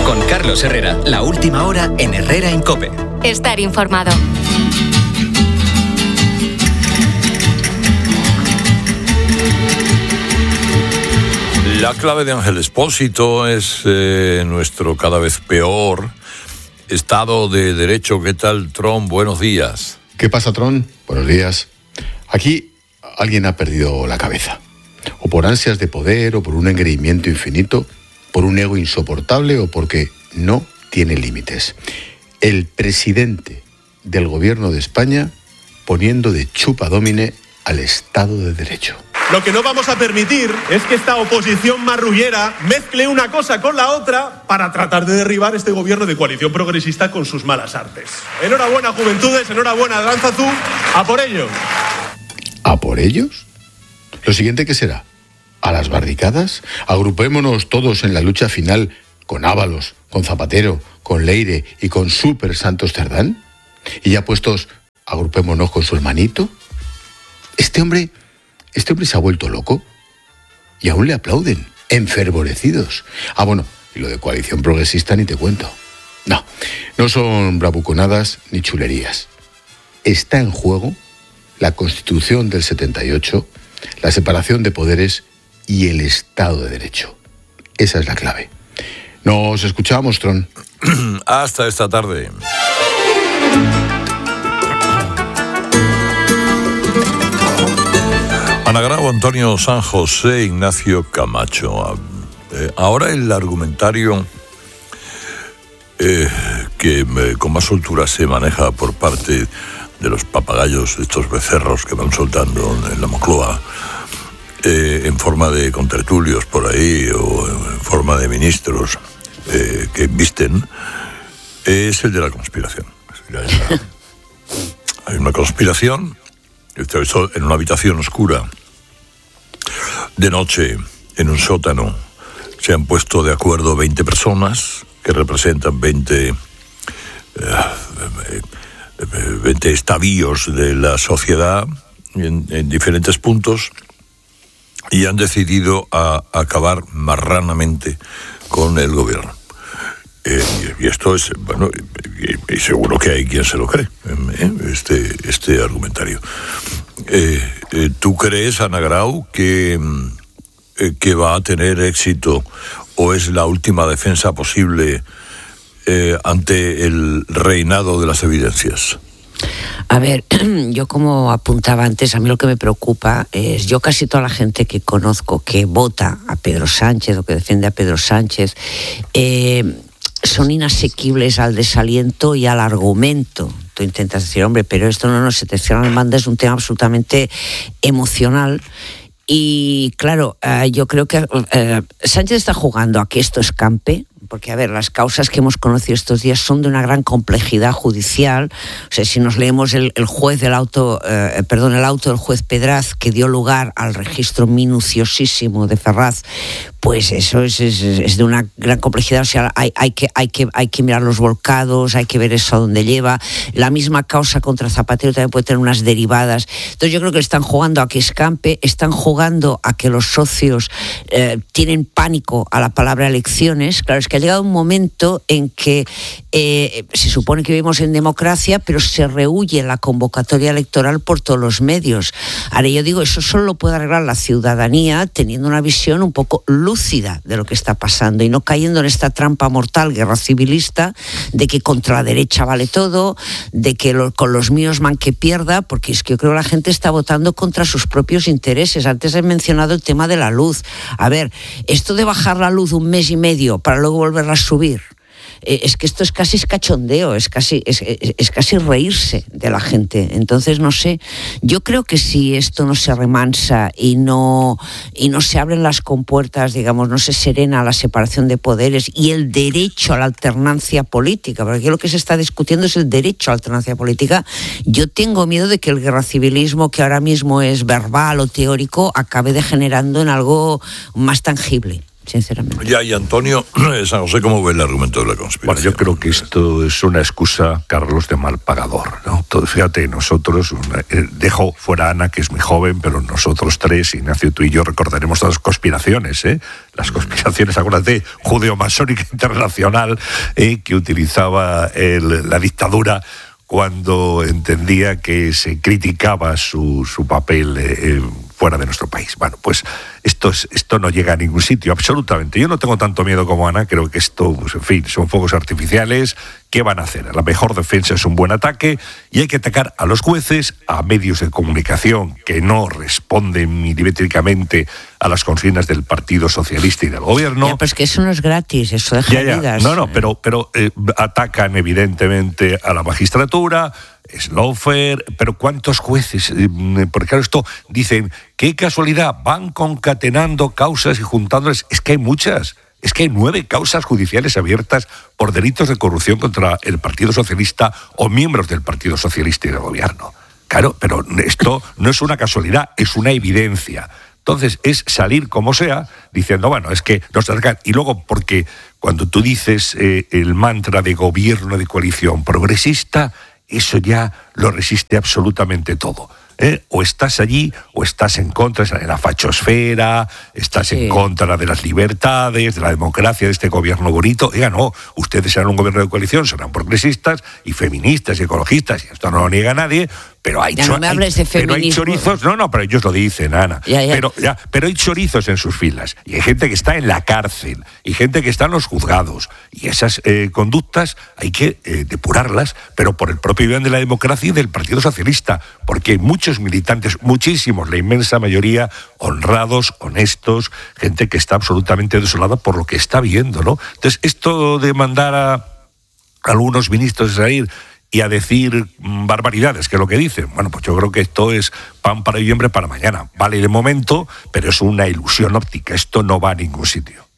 Con Carlos Herrera, la última hora en Herrera en COPE. Estar informado. La clave de Ángel Expósito es nuestro cada vez peor Estado de Derecho. ¿Qué tal, Tron? Buenos días. ¿Qué pasa, Tron? Buenos días. Aquí alguien ha perdido la cabeza. O por ansias de poder, o por un engreimiento infinito, por un ego insoportable, o porque no tiene límites. El presidente del gobierno de España poniendo de chupa domine al Estado de Derecho. Lo que no vamos a permitir es que esta oposición marrullera mezcle una cosa con la otra para tratar de derribar este gobierno de coalición progresista con sus malas artes. Enhorabuena, juventudes, enhorabuena, Aránzazu, a por ello. ¿A por ellos? ¿Lo siguiente qué será? ¿A las barricadas? Agrupémonos todos en la lucha final con Ábalos, con Zapatero, con Leire y con Súper Santos Cerdán. Y ya puestos, agrupémonos con su hermanito. Este hombre se ha vuelto loco y aún le aplauden, enfervorecidos. Ah, bueno, y lo de coalición progresista ni te cuento. No son bravuconadas ni chulerías. Está en juego la Constitución del 78, la separación de poderes y el Estado de Derecho. Esa es la clave. Nos escuchamos, Tron. Hasta esta tarde. Ana Grau, Antonio San José, Ignacio Camacho. Ahora el argumentario que con más soltura se maneja por parte de los papagayos, estos becerros que van soltando en la Moncloa, en forma de contertulios por ahí o en forma de ministros que visten, es el de la conspiración. Hay una conspiración. Esto en una habitación oscura, de noche, en un sótano, se han puesto de acuerdo 20 personas que representan 20 estadios de la sociedad en diferentes puntos y han decidido acabar marranamente con el gobierno. Y esto es, bueno, y seguro que hay quien se lo cree, este argumentario. ¿Tú crees, Ana Grau, que va a tener éxito o es la última defensa posible ante el reinado de las evidencias? A ver, yo como apuntaba antes, a mí lo que me preocupa es, yo casi toda la gente que conozco que vota a Pedro Sánchez o que defiende a Pedro Sánchez, son inasequibles al desaliento y al argumento. Tú intentas decir, hombre, pero esto no se te cierra el mando, es un tema absolutamente emocional. Y claro, yo creo que Sánchez está jugando a que esto escampe, porque, a ver, las causas que hemos conocido estos días son de una gran complejidad judicial. O sea, si nos leemos el auto del juez Pedraz, que dio lugar al registro minuciosísimo de Ferraz, pues eso es de una gran complejidad. O sea, hay que mirar los volcados, hay que ver eso a dónde lleva. La misma causa contra Zapatero también puede tener unas derivadas. Entonces yo creo que están jugando a que escampe, están jugando a que los socios tienen pánico a la palabra elecciones. Claro, es que ha llegado un momento en que se supone que vivimos en democracia, pero se rehúye la convocatoria electoral por todos los medios. Ahora yo digo, eso solo lo puede arreglar la ciudadanía teniendo una visión un poco lúcida de lo que está pasando y no cayendo en esta trampa mortal, guerra civilista, de que contra la derecha vale todo, de que con los míos man que pierda, porque es que yo creo que la gente está votando contra sus propios intereses. Antes he mencionado el tema de la luz. A ver, esto de bajar la luz un mes y medio para luego volverla a subir, es que esto es casi cachondeo, es casi reírse de la gente. Entonces, no sé, yo creo que si esto no se remansa y no se abren las compuertas, digamos, no se serena la separación de poderes y el derecho a la alternancia política, porque aquí lo que se está discutiendo es el derecho a la alternancia política, yo tengo miedo de que el guerracivilismo, que ahora mismo es verbal o teórico, acabe degenerando en algo más tangible. sinceramente. Ya, y Antonio San José, ¿cómo ve el argumento de la conspiración? Bueno, yo creo que esto es una excusa, Carlos, de mal pagador, ¿no? Entonces, fíjate, nosotros, dejo fuera a Ana, que es muy joven, pero nosotros tres, Ignacio, tú y yo, recordaremos todas las conspiraciones, las conspiraciones, acuérdate, judeo-masónica internacional, que utilizaba la dictadura cuando entendía que se criticaba su papel fuera de nuestro país. Bueno, pues esto no llega a ningún sitio, absolutamente. Yo no tengo tanto miedo como Ana, creo que esto, pues, en fin, son fuegos artificiales. ¿Qué van a hacer? La mejor defensa es un buen ataque y hay que atacar a los jueces, a medios de comunicación que no responden milimétricamente a las consignas del Partido Socialista y del Gobierno. Ya, pero es que eso no es gratis, eso deja vidas. No, pero atacan evidentemente a la magistratura, es lawfare, pero ¿cuántos jueces? Porque claro, esto dicen, qué casualidad, van concatenando causas y juntándoles. Es que hay muchas. Es que hay 9 causas judiciales abiertas por delitos de corrupción contra el Partido Socialista o miembros del Partido Socialista y del Gobierno. Claro, pero esto no es una casualidad, es una evidencia. Entonces, es salir como sea, diciendo, bueno, es que nos atacan. Y luego, porque cuando tú dices el mantra de gobierno de coalición progresista, eso ya lo resiste absolutamente todo. O estás allí o estás en contra de la fachosfera, estás en contra de las libertades, de la democracia, de este gobierno bonito. No, ustedes serán un gobierno de coalición, serán progresistas y feministas y ecologistas, y esto no lo niega nadie, pero hay chorizos, pero ellos lo dicen, Ana. Pero hay chorizos en sus filas, y hay gente que está en la cárcel, y gente que está en los juzgados, y esas conductas hay que depurarlas, pero por el propio bien de la democracia y del Partido Socialista, porque hay muchos militantes, muchísimos, la inmensa mayoría, honrados, honestos, gente que está absolutamente desolada por lo que está viendo, ¿no? Entonces, esto de mandar a algunos ministros de salir y a decir barbaridades, que es lo que dicen, bueno, pues yo creo que esto es pan para hoy y hambre para mañana. Vale de momento, pero es una ilusión óptica, esto no va a ningún sitio.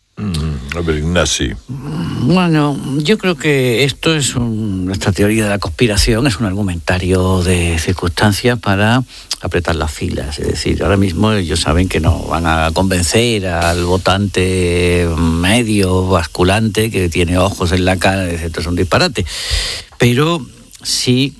A ver, Ignacio. Bueno, yo creo que esto es nuestra teoría de la conspiración, es un argumentario de circunstancias para apretar las filas. Es decir, ahora mismo ellos saben que no van a convencer al votante medio, basculante, que tiene ojos en la cara, esto es un disparate. Pero sí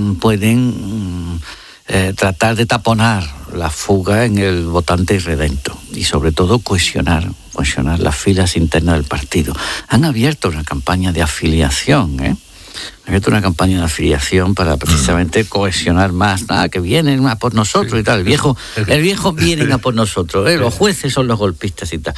pueden tratar de taponar la fuga en el votante irredento y sobre todo cohesionar las filas internas del partido. Han abierto una campaña de afiliación, Han abierto una campaña de afiliación para precisamente cohesionar más, que vienen a por nosotros y tal. El viejo vienen a por nosotros, los jueces son los golpistas y tal.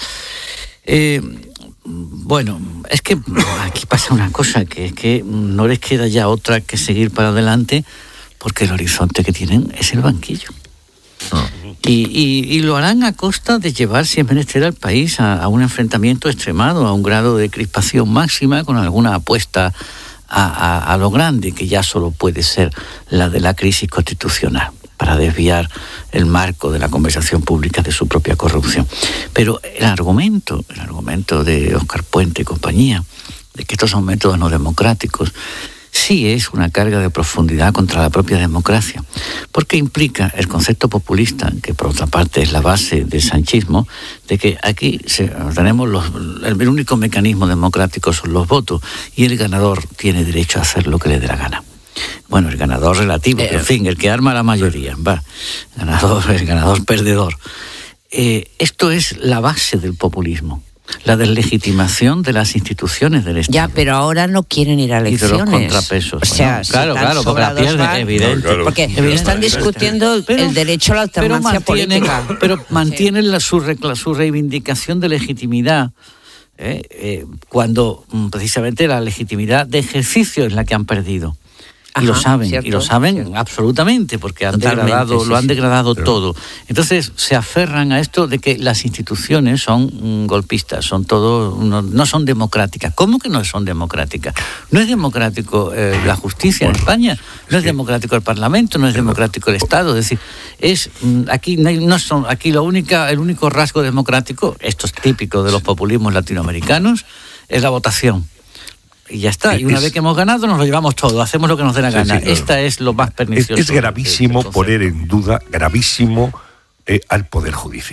Bueno, es que aquí pasa una cosa, que es que no les queda ya otra que seguir para adelante, porque el horizonte que tienen es el banquillo. Y lo harán a costa de llevar, si es menester, al país a un enfrentamiento extremado, a un grado de crispación máxima, con alguna apuesta a lo grande, que ya solo puede ser la de la crisis constitucional, para desviar el marco de la conversación pública de su propia corrupción. Pero el argumento de Óscar Puente y compañía, de que estos son métodos no democráticos, sí es una carga de profundidad contra la propia democracia, porque implica el concepto populista, que por otra parte es la base del sanchismo, de que aquí tenemos el único mecanismo democrático son los votos, y el ganador tiene derecho a hacer lo que le dé la gana. Bueno, el ganador relativo, en fin, el que arma la mayoría, el ganador perdedor. Esto es la base del populismo. La deslegitimación de las instituciones del Estado. Ya, pero ahora no quieren ir a elecciones. Y de los contrapesos. O sea, claro, porque la pierden, evidente. Porque están discutiendo el derecho a la alternancia política. Pero mantienen su reivindicación de legitimidad, cuando precisamente la legitimidad de ejercicio es la que han perdido. Y lo saben, cierto. Absolutamente, porque lo han degradado todo. Entonces se aferran a esto de que las instituciones son golpistas, son no son democráticas. ¿Cómo que no son democráticas? No es democrático la justicia en España, no es democrático el Parlamento, no es democrático el Estado. Es decir, aquí el único rasgo democrático, esto es típico de los populismos latinoamericanos, es la votación. Y ya está, y una vez que hemos ganado nos lo llevamos todo, hacemos lo que nos dé la gana. Esta es lo más pernicioso. Es gravísimo poner en duda, al Poder Judicial.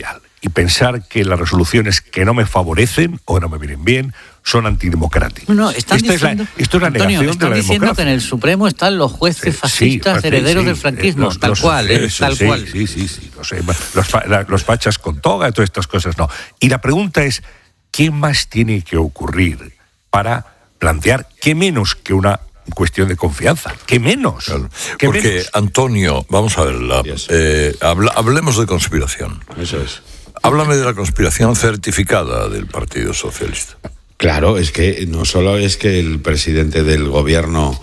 y pensar que las resoluciones que no me favorecen o no me vienen bien son antidemocráticas. No, están diciendo, esto es la Antonio, negación están de la diciendo democracia. que en el Supremo están los jueces fascistas herederos del franquismo, tal cual. Sí. Los fachas con toga, todas estas cosas, no. Y la pregunta es, ¿qué más tiene que ocurrir para plantear qué menos que una cuestión de confianza? ¿Qué menos? Claro. ¿Qué Porque, menos? Antonio, vamos a ver, hablemos de conspiración. Eso es. Háblame de la conspiración certificada del Partido Socialista. Claro, es que no solo es que el presidente del gobierno,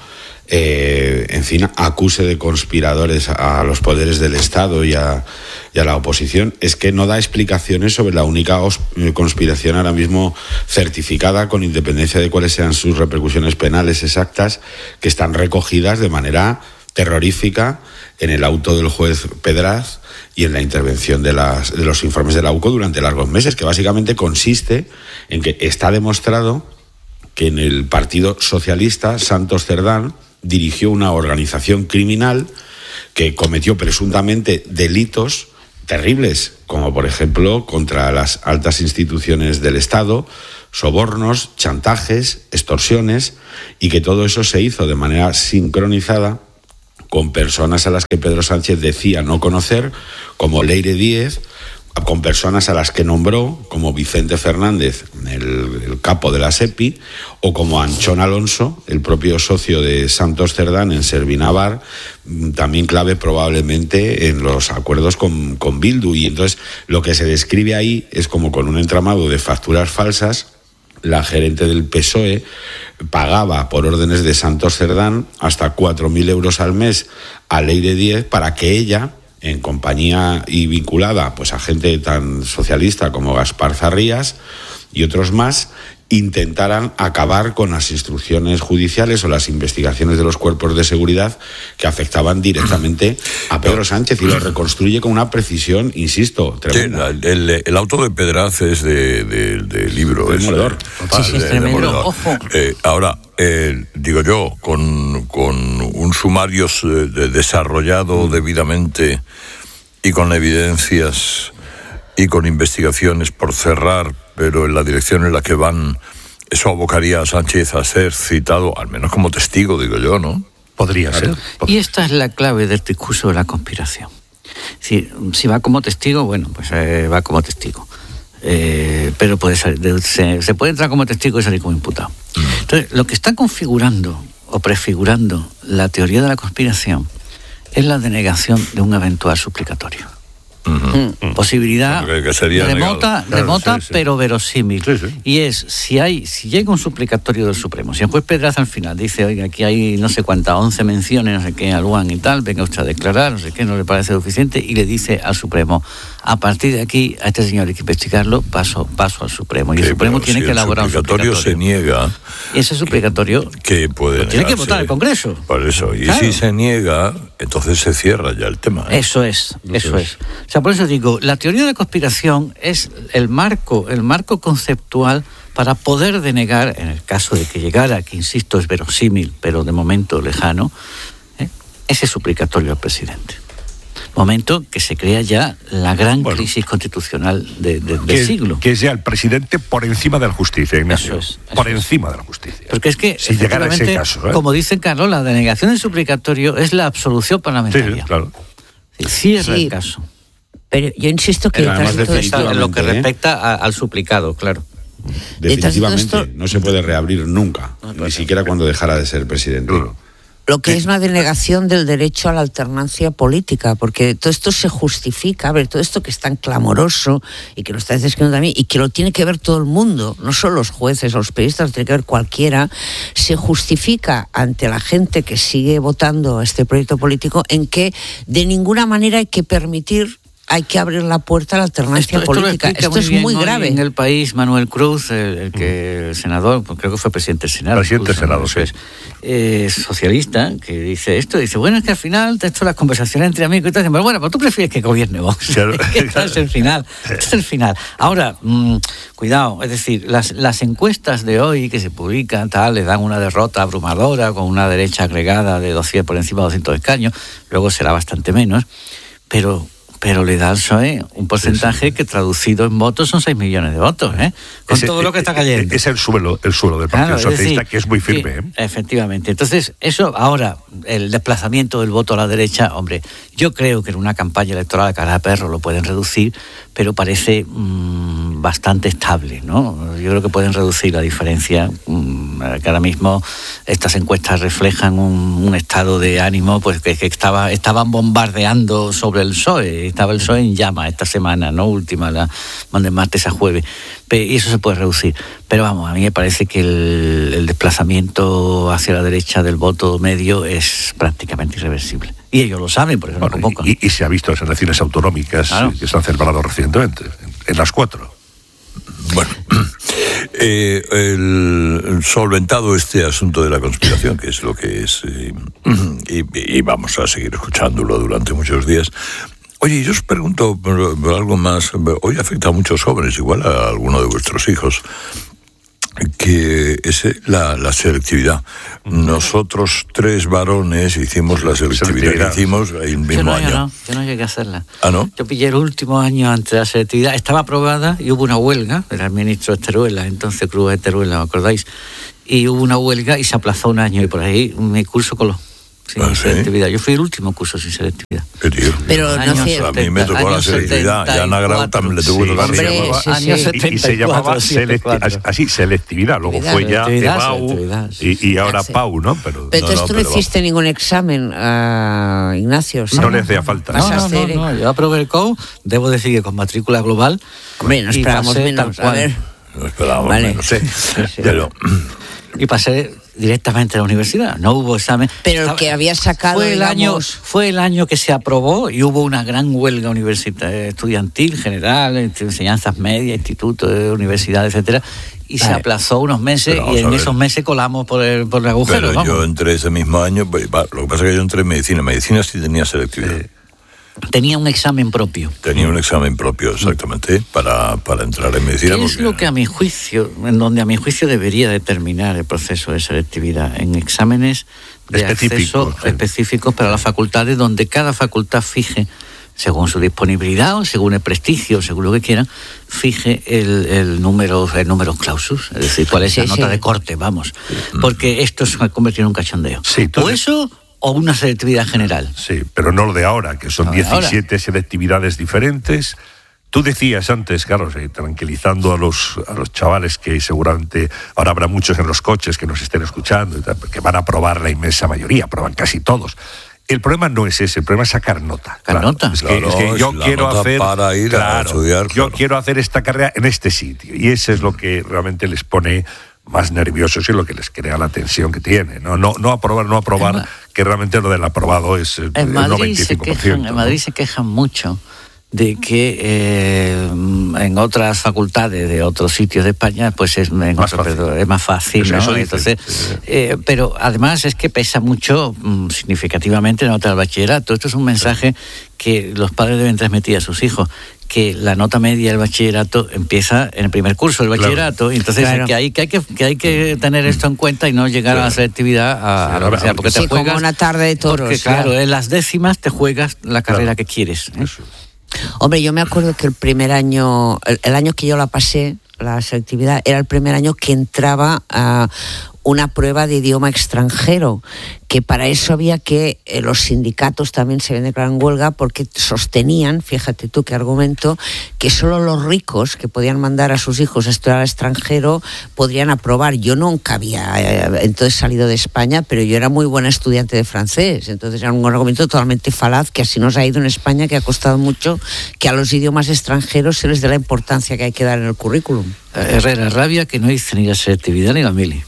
acuse de conspiradores a los poderes del Estado y a la oposición, es que no da explicaciones sobre la única conspiración ahora mismo certificada, con independencia de cuáles sean sus repercusiones penales exactas, que están recogidas de manera terrorífica en el auto del juez Pedraz y en la intervención de los informes de la UCO durante largos meses, que básicamente consiste en que está demostrado que en el Partido Socialista Santos Cerdán dirigió una organización criminal que cometió presuntamente delitos terribles, como por ejemplo contra las altas instituciones del Estado, sobornos, chantajes, extorsiones, y que todo eso se hizo de manera sincronizada con personas a las que Pedro Sánchez decía no conocer, como Leire Díez, con personas a las que nombró, como Vicente Fernández, el capo de la SEPI, o como Anchón Alonso, el propio socio de Santos Cerdán en Servinavar, también clave probablemente en los acuerdos con Bildu. Y entonces lo que se describe ahí es como con un entramado de facturas falsas. La gerente del PSOE pagaba por órdenes de Santos Cerdán hasta 4.000 euros al mes a Leire Díez para que ella, en compañía y vinculada pues a gente tan socialista como Gaspar Zarrías y otros más, intentaran acabar con las instrucciones judiciales o las investigaciones de los cuerpos de seguridad que afectaban directamente a Pedro Sánchez, y lo reconstruye con una precisión, insisto, tremenda. Sí, el auto de Pedraz es de libro. Es demoledor. Sí, es tremendo. Ojo. Ahora, digo yo, con un sumario desarrollado debidamente y con evidencias y con investigaciones por cerrar, pero en la dirección en la que van, eso abocaría a Sánchez a ser citado, al menos como testigo, digo yo, ¿no? Podría ser. Y esta es la clave del discurso de la conspiración. Si va como testigo, bueno, pues va como testigo. Pero puede salir, se puede entrar como testigo y salir como imputado. Entonces, lo que está configurando o prefigurando la teoría de la conspiración es la denegación de un eventual suplicatorio. Posibilidad que sería remota, sí. pero verosímil. Sí. Y es, si llega un suplicatorio del Supremo, si el juez Pedraz al final dice, oiga, aquí hay no sé cuántas, 11 menciones, no sé qué, al Luan y tal, venga usted a declarar, no sé qué, no le parece suficiente, y le dice al Supremo, a partir de aquí, a este señor hay que investigarlo, paso al Supremo. Y el Supremo tiene que elaborar un suplicatorio. Se niega. Y ese suplicatorio que puede tiene que votar el Congreso. Por eso. Y claro, si se niega, entonces se cierra ya el tema. Eso es. O sea, por eso digo, la teoría de la conspiración es el marco conceptual para poder denegar, en el caso de que llegara, que insisto es verosímil, pero de momento lejano, ese suplicatorio al presidente. Momento que se crea ya la gran crisis constitucional del siglo. Que sea el presidente por encima de la justicia, Ignacio. Eso por encima de la justicia. Porque es que, si llegara a ese caso, como dice Carlos, la denegación del suplicatorio es la absolución parlamentaria. Sí, claro. Cierra el caso. Pero yo insisto que además En lo que respecta al suplicado, claro. Definitivamente, no se puede reabrir nunca, ni siquiera cuando dejara de ser presidente. Lo que es una denegación del derecho a la alternancia política, porque todo esto se justifica, a ver, todo esto que es tan clamoroso y que lo está describiendo también, y que lo tiene que ver todo el mundo, no solo los jueces o los periodistas, lo tiene que ver cualquiera, se justifica ante la gente que sigue votando a este proyecto político en que de ninguna manera hay que abrir la puerta a la alternancia política. Esto es muy grave. En El País, Manuel Cruz, el senador, creo que fue presidente del Senado. Presidente del Senado, sí. Socialista, que dice esto, dice, bueno, es que al final, esto las conversaciones entre amigos y tal, pero bueno, pues tú prefieres que gobierne Vox. Claro. Este es el final. Ahora, cuidado, es decir, las encuestas de hoy que se publican, les dan una derrota abrumadora con una derecha agregada de 200 por encima de 200 escaños, luego será bastante menos, pero pero le da al PSOE un porcentaje que traducido en votos son 6 millones de votos, con todo lo que está cayendo. Es el suelo del Partido Socialista, que es muy firme. Efectivamente. Entonces, eso ahora, el desplazamiento del voto a la derecha, hombre, yo creo que en una campaña electoral a cara de perro lo pueden reducir, pero parece bastante estable, ¿no? Yo creo que pueden reducir la diferencia, que ahora mismo estas encuestas reflejan un estado de ánimo pues que estaban bombardeando sobre el PSOE. Estaba el PSOE en llama esta semana, ¿no? Última, de martes a jueves. Y eso se puede reducir. Pero vamos, a mí me parece que el desplazamiento hacia la derecha del voto medio es prácticamente irreversible. Y ellos lo saben, por eso no convocan. Y se ha visto en las elecciones autonómicas que se han celebrado recientemente, en las 4. Bueno, solventado este asunto de la conspiración, que es lo que es, y vamos a seguir escuchándolo durante muchos días. Oye, yo os pregunto por algo más. Hoy afecta a muchos jóvenes, igual a alguno de vuestros hijos, que es la selectividad. Nosotros 3 varones hicimos la selectividad que hicimos el mismo año. Yo no llegué a hacerla. ¿Ah, no? Yo pillé el último año antes de la selectividad. Estaba aprobada y hubo una huelga. Era el ministro de Teruel, entonces Cruz de Teruel, ¿me acordáis? Y hubo una huelga y se aplazó un año. Y por ahí mi curso coló. Sin selectividad. Yo fui el último curso sin selectividad. Pero no sé. A mí me tocó la selectividad. Ya Ana Grau también le tuvo que tocar. Y se llamaba selectividad. Luego fue ya EBAU y ahora PAU, ¿no? Pero entonces tú no hiciste ningún examen, Ignacio. No le hacía falta. No. Yo aprobé el COU, debo decir que con matrícula global. Hombre, no esperábamos menos. A ver. No esperábamos menos. Pero... Y pasé directamente a la universidad, no hubo examen. Pero el que había sacado, fue el año que se aprobó y hubo una gran huelga universitaria, estudiantil, general, enseñanzas medias, institutos, universidades, etcétera, y se aplazó unos meses y en esos meses colamos por el agujero. Pero yo entré ese mismo año, lo que pasa es que yo entré en medicina sí tenía selectividad. Tenía un examen propio. Exactamente, para entrar en medicina. ¿Qué es lo que en donde a mi juicio debería determinar el proceso de selectividad? En exámenes de acceso específicos para las facultades, donde cada facultad fije, según su disponibilidad o según el prestigio, según lo que quieran, fije el número clausus, es decir, cuál es la nota de corte, vamos. Porque esto se ha convertido en un cachondeo. O eso... o una selectividad general. Sí, pero no lo de ahora, que son 17 selectividades diferentes. Tú decías antes, Carlos, tranquilizando a los chavales, que seguramente ahora habrá muchos en los coches que nos estén escuchando, que van a aprobar la inmensa mayoría, aprueban casi todos. El problema no es ese, el problema es sacar nota. Es que yo quiero hacer para ir a estudiar. Yo quiero hacer esta carrera en este sitio, y eso es lo que realmente les pone más nerviosos y lo que les crea la tensión que tiene. No aprobar, que realmente lo del aprobado es el 95%. En Madrid se quejan mucho de que en otras facultades de otros sitios de España pues es más fácil, ¿no? Eso entonces, pero además es que pesa mucho significativamente la nota del bachillerato. Esto es un mensaje que los padres deben transmitir a sus hijos, que la nota media del bachillerato empieza en el primer curso del bachillerato, y entonces que hay que tener esto en cuenta y no llegar a la selectividad a lo que sea, porque te juegas como una tarde de toros. Porque claro, en las décimas te juegas la carrera que quieres. Hombre, yo me acuerdo que el primer año, el año que yo la pasé, la selectividad, era el primer año que entraba a una prueba de idioma extranjero, que para eso había que los sindicatos también se habían declarado en huelga, porque sostenían, fíjate tú qué argumento, que solo los ricos que podían mandar a sus hijos a estudiar al extranjero podrían aprobar. Yo nunca había entonces salido de España, pero yo era muy buena estudiante de francés, entonces era un argumento totalmente falaz, que así nos ha ido en España, que ha costado mucho que a los idiomas extranjeros se les dé la importancia que hay que dar en el currículum. Herrera, rabia que no hice ni la selectividad ni la mili.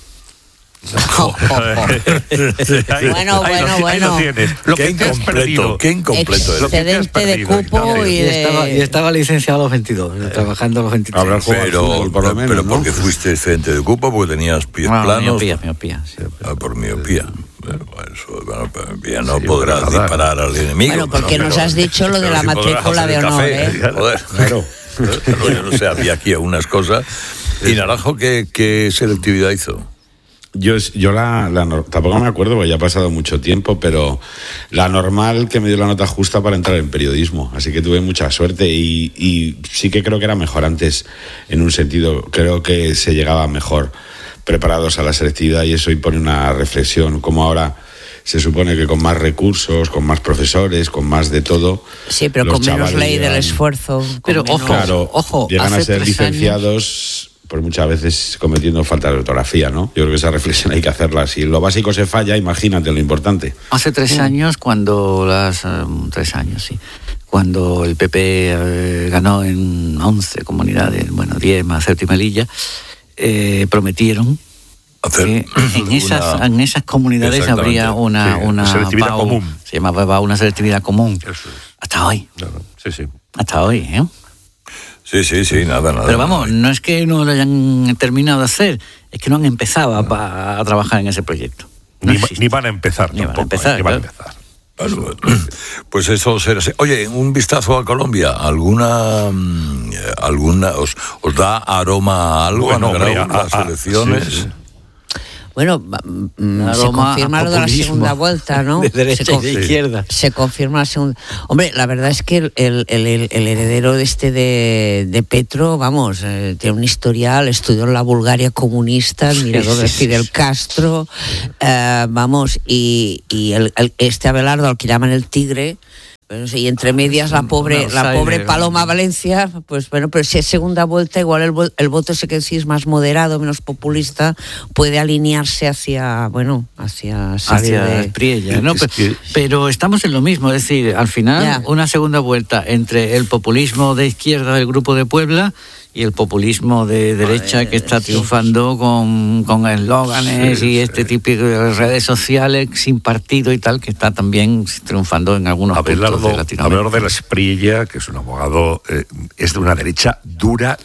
Bueno. Ahí lo tienes. Lo que te has perdido. Qué incompleto. Excedente de cupo y estaba licenciado a los 22, trabajando a los 23. Pero ¿por qué fuiste excedente de cupo? Porque tenías pies planos. Miopía. Sí. Por miopía. Ya no podrás disparar al enemigo. Bueno, porque nos has dicho lo de la matrícula de honor, Joder, claro. Yo no sé, había aquí algunas cosas. ¿Y Naranjo qué selectividad hizo? Yo tampoco me acuerdo porque ya ha pasado mucho tiempo, pero la normal que me dio la nota justa para entrar en periodismo, así que tuve mucha suerte y sí que creo que era mejor antes en un sentido, creo que se llegaba mejor preparados a la selectividad y eso impone una reflexión, como ahora se supone que con más recursos, con más profesores, con más de todo. Sí, pero con menos ley del esfuerzo. Pero ojo, llegan a ser licenciados por muchas veces cometiendo falta de ortografía, ¿no? Yo creo que esa reflexión hay que hacerla. Si lo básico se falla, imagínate lo importante. Hace 3 años, cuando cuando el PP ganó en 11 comunidades, 10 más Ceuta y Melilla, prometieron que en esas comunidades habría una selectividad PAU, común. Se llamaba una selectividad común. Eso es. Hasta hoy. Sí. Hasta hoy, ¿eh? Sí, nada. Pero vamos, no es que no lo hayan terminado de hacer, es que no han empezado a trabajar en ese proyecto. Ni van a empezar tampoco. Ni van a empezar. Bueno, pues eso será así. Oye, un vistazo a Colombia. ¿Alguna os da aroma a algo? Bueno, las elecciones. Sí. Bueno, se confirma lo de la segunda vuelta, ¿no? De derecha y de izquierda. Se confirma la segunda. Hombre, la verdad es que el heredero de Petro, tiene un historial, estudió en la Bulgaria comunista, admirador de Fidel Castro, y este Abelardo, al que llaman el Tigre. Bueno, y entre medias la pobre Paloma Valencia, pues bueno, pero si es segunda vuelta, igual el voto ese que decís más moderado, menos populista, puede alinearse hacia Espriella, ¿no? Pero estamos en lo mismo, es decir, al final una segunda vuelta entre el populismo de izquierda del Grupo de Puebla y el populismo de derecha que está triunfando con eslóganes y este típico de redes sociales sin partido y tal, que está también triunfando en algunos puntos de Latinoamérica. Abelardo de la Espriella, que es un abogado, es de una derecha dura,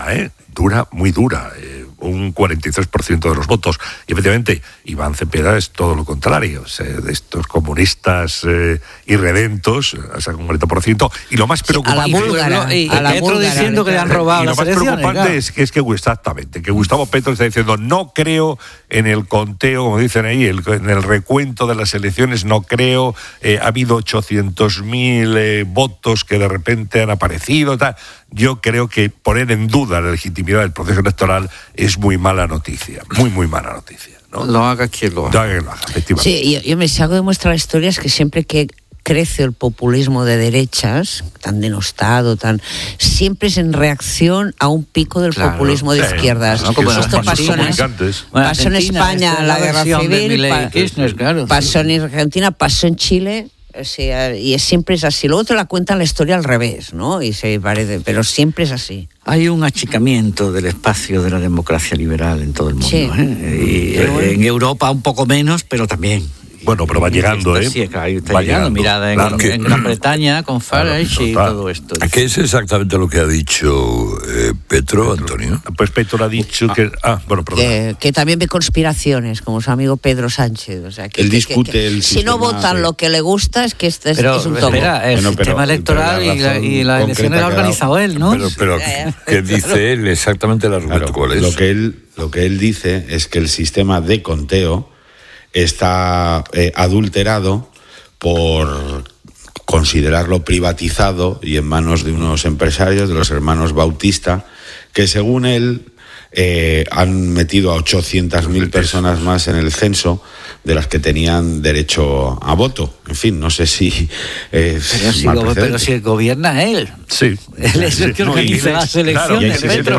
muy dura, un 43% de los votos. Y efectivamente, Iván Cepeda es todo lo contrario, de estos comunistas irredentos, saca un 40%. Y lo más preocupante... a la búlgara diciendo que le han robado las elecciones. Lo más preocupante es que Gustavo Petro está diciendo, no creo en el conteo, como dicen ahí, en el recuento de las elecciones, no creo, ha habido 800.000 votos que de repente han aparecido, tal. Yo creo que poner en duda la legitimidad del proceso electoral es muy mala noticia, muy mala noticia, ¿no? Lo haga quien lo haga. Efectivamente. Sí, yo me hago demostrar historias que siempre que crece el populismo de derechas, tan denostado, siempre es en reacción a un pico del populismo de izquierdas. Como esto pasó en España, la guerra civil, pasó en Argentina, pasó en Chile. O sea, y siempre es así. Luego te la cuentan la historia al revés, ¿no? Y se parece, pero siempre es así. Hay un achicamiento del espacio de la democracia liberal en todo el mundo. Sí. En Europa un poco menos, pero también. Bueno, pero va llegando, ¿eh? Sí, claro, está llegando. Mirad en Gran Bretaña con Farage y todo esto. ¿Qué es exactamente lo que ha dicho Petro, Antonio? Pues Petro ha dicho que... que también ve conspiraciones, como su amigo Pedro Sánchez. O sea, que, él discute el si no votan lo que le gusta, es que es un tomo. Espera, el sistema electoral y la elección la ha organizado él, ¿no? Pero ¿qué dice él exactamente? El argumento, ¿cuál es? Lo que él dice es que el sistema de conteo está adulterado por considerarlo privatizado y en manos de unos empresarios, de los hermanos Bautista, que según él han metido a 800.000 personas más en el censo de las que tenían derecho a voto. En fin, no sé si... pero si gobierna él. Sí. Él es el que organiza las elecciones.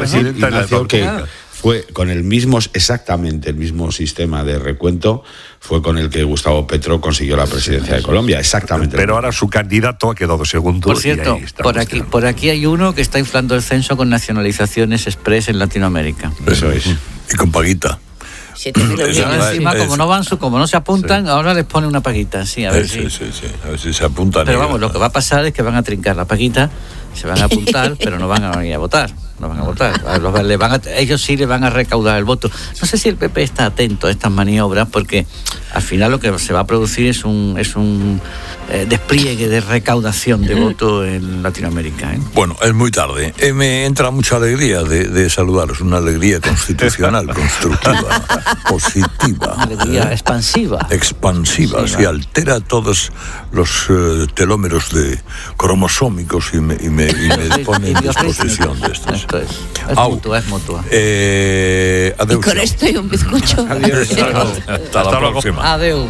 Fue con exactamente el mismo sistema de recuento, fue con el que Gustavo Petro consiguió la presidencia de Colombia, exactamente. Pero ahora su candidato ha quedado segundo. Por cierto, por aquí hay uno que está inflando el censo con nacionalizaciones express en Latinoamérica. Eso es. Y con paguita. 7.000 encima, como no se apuntan, ahora les pone una paguita, sí, a ver si se apuntan. Pero vamos, lo que va a pasar es que van a trincar la paguita, se van a apuntar, pero no van a venir a votar. No van a votar. Ellos sí le van a recaudar el voto. No sé si el PP está atento a estas maniobras, porque al final lo que se va a producir es un despliegue de recaudación de votos en Latinoamérica. Bueno, es muy tarde. Me entra mucha alegría de saludaros, una alegría constitucional, constructiva, positiva. Una alegría expansiva. Expansiva, sí, altera todos los telómeros cromosómicos y me pone en disposición de estos. Esto es mutua. Y con esto y un bizcocho. Adiós. Hasta la próxima. Adeu.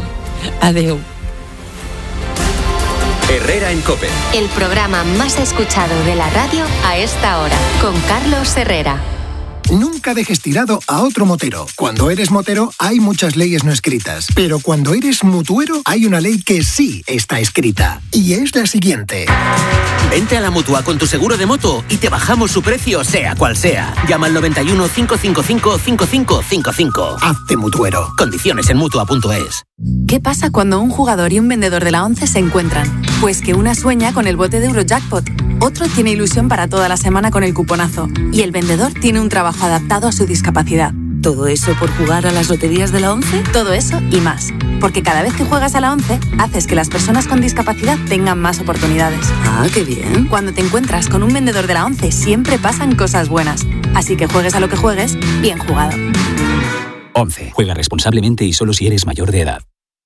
Herrera en COPE. El programa más escuchado de la radio a esta hora, con Carlos Herrera. Nunca dejes tirado a otro motero. Cuando eres motero hay muchas leyes no escritas, pero cuando eres mutuero hay una ley que sí está escrita, y es la siguiente. Vente a la Mutua con tu seguro de moto y te bajamos su precio sea cual sea. Llama al 91 555 5555. Hazte mutuero. Condiciones en Mutua.es. ¿Qué pasa cuando un jugador y un vendedor de la 11 se encuentran? Pues que una sueña con el bote de Eurojackpot, otro tiene ilusión para toda la semana con el cuponazo y el vendedor tiene un trabajo adaptado a su discapacidad. ¿Todo eso por jugar a las loterías de la 11? Todo eso y más. Porque cada vez que juegas a la 11, haces que las personas con discapacidad tengan más oportunidades. Ah, qué bien. Cuando te encuentras con un vendedor de la 11, siempre pasan cosas buenas. Así que juegues a lo que juegues, bien jugado. 11. Juega responsablemente y solo si eres mayor de edad.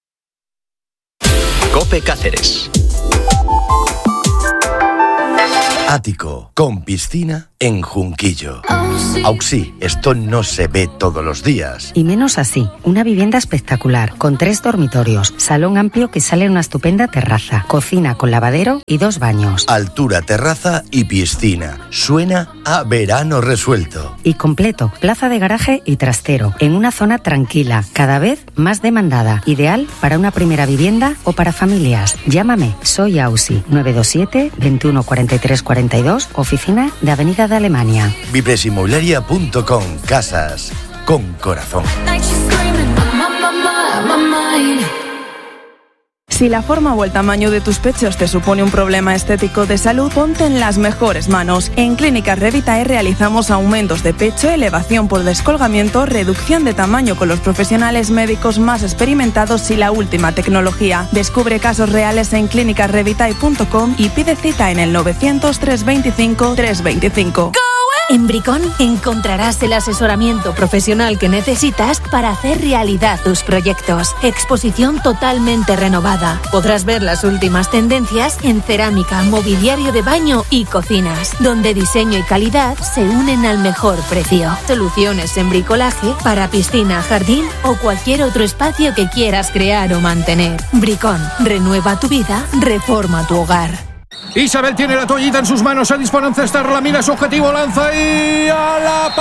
COPE Cáceres. Ático, con piscina en Junquillo. Auxi, esto no se ve todos los días. Y menos así, una vivienda espectacular, con 3 dormitorios, salón amplio que sale en una estupenda terraza, cocina con lavadero y 2 baños. Altura, terraza y piscina. Suena a verano resuelto. Y completo, plaza de garaje y trastero, en una zona tranquila, cada vez más demandada, ideal para una primera vivienda o para familias. Llámame, soy Auxi, 927 21 43 42, oficina de Avenida de Alemania. Vipresinmobiliaria.com. Casas con corazón. Si la forma o el tamaño de tus pechos te supone un problema estético de salud, ponte en las mejores manos. En Clínicas Revitae realizamos aumentos de pecho, elevación por descolgamiento, reducción de tamaño con los profesionales médicos más experimentados y la última tecnología. Descubre casos reales en clínicasrevitae.com y pide cita en el 900 325 325. En Bricón encontrarás el asesoramiento profesional que necesitas para hacer realidad tus proyectos. Exposición totalmente renovada. Podrás ver las últimas tendencias en cerámica, mobiliario de baño y cocinas, donde diseño y calidad se unen al mejor precio. Soluciones en bricolaje para piscina, jardín o cualquier otro espacio que quieras crear o mantener. Bricón, renueva tu vida, reforma tu hogar. Isabel tiene la toallita en sus manos, se dispone a encestar, la mira su objetivo, lanza y a la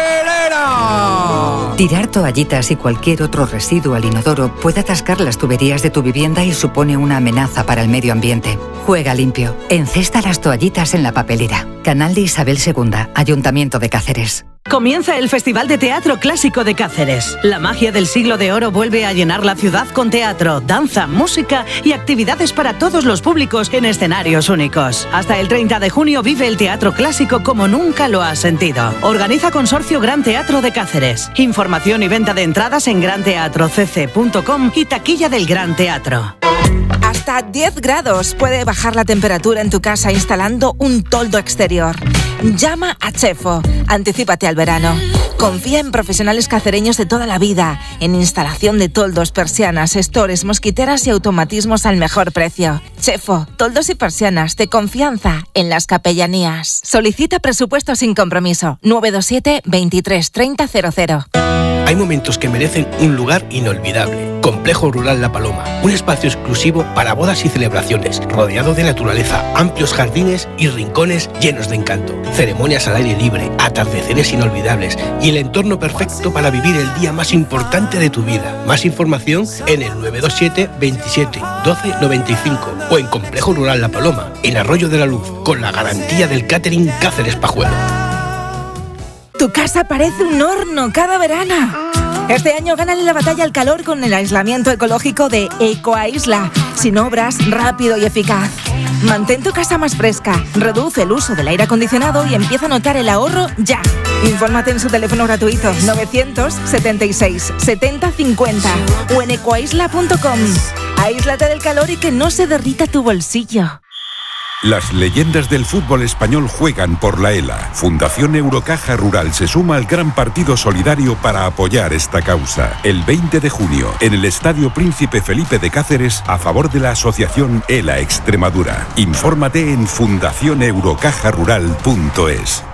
papelera. Tirar toallitas y cualquier otro residuo al inodoro puede atascar las tuberías de tu vivienda y supone una amenaza para el medio ambiente. Juega limpio. Encesta las toallitas en la papelera. Canal de Isabel II, Ayuntamiento de Cáceres. Comienza el Festival de Teatro Clásico de Cáceres. La magia del siglo de oro vuelve a llenar la ciudad con teatro, danza, música y actividades para todos los públicos en escenarios únicos. Hasta el 30 de junio vive el teatro clásico como nunca lo has sentido. Organiza Consorcio Gran Teatro de Cáceres. Información y venta de entradas en granteatrocc.com y taquilla del Gran Teatro. Hasta 10 grados puede bajar la temperatura en tu casa instalando un toldo exterior. Llama a Chefo. Anticípate al verano. Confía en profesionales cacereños de toda la vida, en instalación de toldos, persianas, estores, mosquiteras y automatismos al mejor precio. Chefo, toldos y persianas de confianza en las capellanías. Solicita presupuesto sin compromiso. 927 23 30 00. Hay momentos que merecen un lugar inolvidable. Complejo Rural La Paloma, un espacio exclusivo para bodas y celebraciones, rodeado de naturaleza, amplios jardines y rincones llenos de encanto. Ceremonias al aire libre, atardeceres inolvidables y el entorno perfecto para vivir el día más importante de tu vida. Más información en el 927 27 12 95 o en Complejo Rural La Paloma, en Arroyo de la Luz, con la garantía del catering Cáceres Pajuelo. Tu casa parece un horno cada verano. Este año gánale la batalla al calor con el aislamiento ecológico de Ecoaisla. Sin obras, rápido y eficaz. Mantén tu casa más fresca, reduce el uso del aire acondicionado y empieza a notar el ahorro ya. Infórmate en su teléfono gratuito 976 70 50 o en ecoaisla.com. Aíslate del calor y que no se derrita tu bolsillo. Las leyendas del fútbol español juegan por la ELA. Fundación Eurocaja Rural se suma al gran partido solidario para apoyar esta causa. El 20 de junio, en el Estadio Príncipe Felipe de Cáceres, a favor de la asociación ELA Extremadura. Infórmate en fundacioneurocajarural.es.